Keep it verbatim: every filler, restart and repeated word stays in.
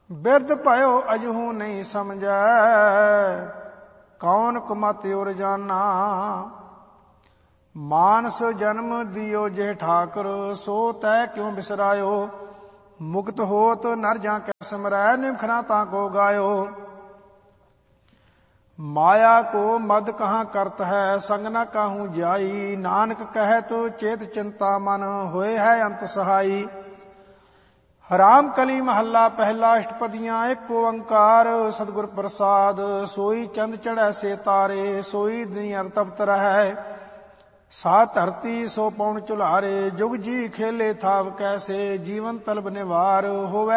ਬਿਰਧ ਭਇਓ ਅਜਹੂ ਨਹੀਂ ਸਮਝੈ, ਕੌਣ ਕੁਮਤਿ ਉਰ ਜਾਨਾ। ਮਾਨਸ ਜਨਮ ਦਿਓ ਜੇ ਠਾਕੁਰ, ਸੋ ਤੈ ਕਿਉ ਬਿਸਰਾਇਓ। ਮੁਕਤ ਹੋਤ ਨਰ ਜਾਂ ਕੈ ਸਿਮਰੈ, ਨਿਮਖਣਾ ਤਾਂ ਕੋ ਗਾਇਓ। ਮਾਇਆ ਕੋ ਮਦ ਕਹਾਂ ਕਰਤ ਹੈ, ਸੰਗ ਨ ਕਾਹੂ ਜਾਈ। ਨਾਨਕ ਕਹਿਤ ਚੇਤ ਚਿੰਤਾ ਮਨ, ਹੋਏ ਹੈ ਅੰਤ ਸਹਾਈ। ਰਾਮ ਕਲੀ ਮਹੱਲਾ ਪਹਿਲਾ, ਅਸ਼ਟਪਦੀਆਂ। ਇੱਕ ਓੰਕਾਰ ਸਤਿਗੁਰ ਪ੍ਰਸਾਦ, ਸੋਈ ਚੰਦ ਚੜ੍ਹੈ ਸੇ ਤਾਰੇ। ਸੋਈ ਦੁਨੀਆ ਤਪਤ ਰਹੈ, ਸਾ ਧਰਤੀ ਸੋ ਪਉਣ ਝੁਲਾਰੇ। ਜੁਗ ਜੀ ਖੇਲੇ ਥਾਵ ਕੈਸੇ, ਜੀਵਨ ਤਲਬ ਨਿਵਾਰ। ਹੋਵੈ